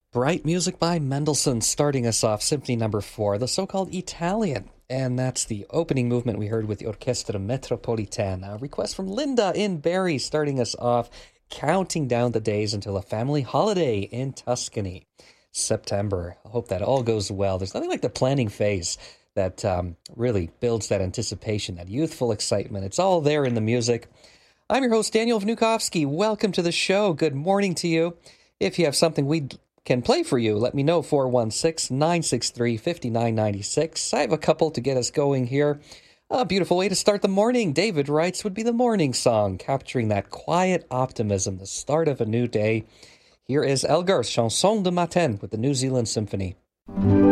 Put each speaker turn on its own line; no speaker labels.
Bright music by Mendelssohn starting us off, Symphony Number 4, the so-called Italian. And that's the opening movement we heard with the Orchestra Metropolitana. A request from Linda in Barrie starting us off, counting down the days until a family holiday in Tuscany. September. I hope that all goes well. There's nothing like the planning phase that really builds that anticipation, that youthful excitement. It's all there in the music. I'm your host, Daniel Vnukovsky. Welcome to the show. Good morning to you. If you have something we can play for you, let me know. 416-963-5996. I have a couple to get us going here. A beautiful way to start the morning, David writes, would be the morning song, capturing that quiet optimism, the start of a new day. Here is Elgar's Chanson de Matin with the New Zealand Symphony.